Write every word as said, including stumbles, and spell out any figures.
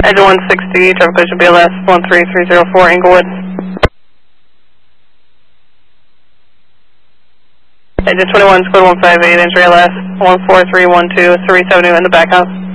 Engine one sixty, traffic collision B L S one three three zero four, Inglewood. Engine twenty-one, squad one five eight, entry L S one four three one two, three seventy in the back house.